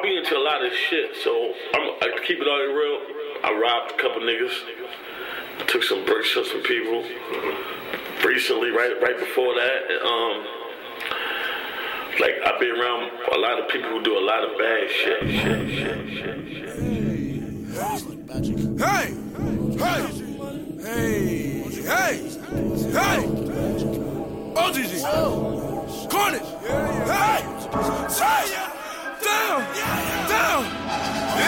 be into a lot of shit, so I keep it all real. I robbed a couple niggas, took some bricks from some people recently, right before that. Like I've been around a lot of people who do a lot of bad shit. Hey! OGG! Cornish! Hey!